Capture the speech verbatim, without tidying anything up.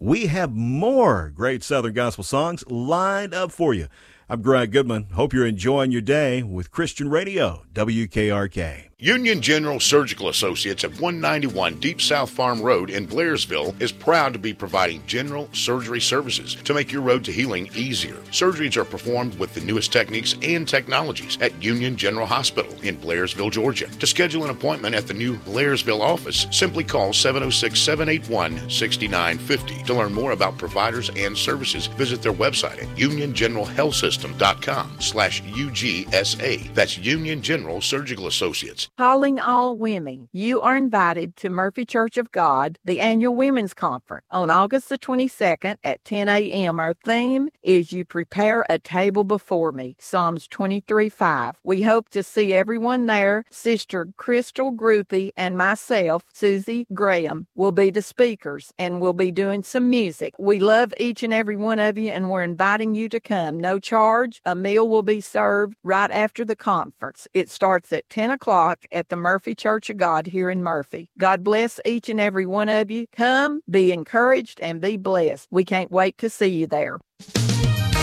we have more great Southern gospel songs lined up for you. I'm Greg Goodman. Hope you're enjoying your day with Christian Radio, W K R K. Union General Surgical Associates at one ninety-one Deep South Farm Road in Blairsville is proud to be providing general surgery services to make your road to healing easier. Surgeries are performed with the newest techniques and technologies at Union General Hospital in Blairsville, Georgia. To schedule an appointment at the new Blairsville office, simply call seven oh six, seven eight one, six nine five oh. To learn more about providers and services, visit their website at union general health system dot com slash U G S A. That's Union General Surgical Associates. Calling all women, you are invited to Murphy Church of God, the annual women's conference, on August the twenty-second at ten a.m. Our theme is You Prepare a Table Before Me, Psalms twenty-three five. We hope to see everyone there. Sister Crystal Groupie and myself, Susie Graham, will be the speakers, and we'll be doing some music. We love each and every one of you, and we're inviting you to come. No charge. A meal will be served right after the conference. It starts at ten o'clock at the Murphy Church of God here in Murphy. God bless each and every one of you. Come, be encouraged, and be blessed. We can't wait to see you there.